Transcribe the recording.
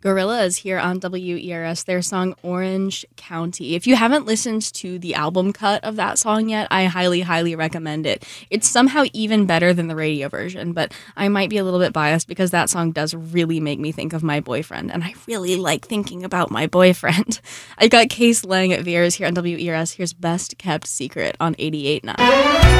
Gorillaz here on WERS, their song Orange County. If you haven't listened to the album cut of that song yet, I highly, highly recommend it. It's somehow even better than the radio version, but I might be a little bit biased because that song does really make me think of my boyfriend, and I really like thinking about my boyfriend. I got Case Lang at Veers here on WERS. Here's Best Kept Secret on 88.9.